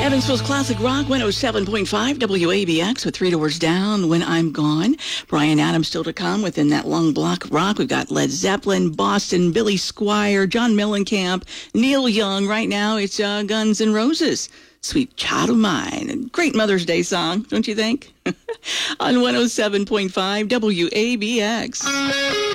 Evansville's Classic Rock 107.5 WABX with 3 Doors Down, When I'm Gone. Bryan Adams still to come within that long block of rock. We've got Led Zeppelin, Boston, Billy Squier, John Mellencamp, Neil Young. Right now it's Guns N' Roses. Sweet Child of Mine. A great Mother's Day song, don't you think? On 107.5 WABX.